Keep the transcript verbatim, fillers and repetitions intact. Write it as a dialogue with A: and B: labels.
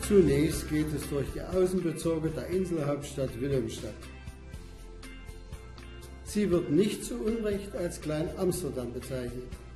A: Zunächst geht es durch die Außenbezirke der Inselhauptstadt Wilhelmstad. Sie wird nicht zu Unrecht als Klein-Amsterdam bezeichnet.